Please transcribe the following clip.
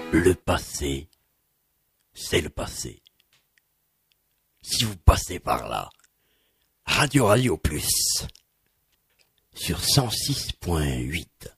Le passé, c'est le passé. Si vous passez par là, Radio Plus sur 106.8.